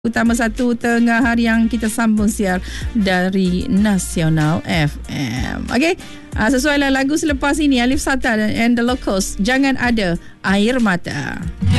utama 1 tengah hari yang kita sambung siar dari Nasional FM. Okey, sesuai lagu selepas ini Alif Sata and the Locals, Jangan Ada Air Mata.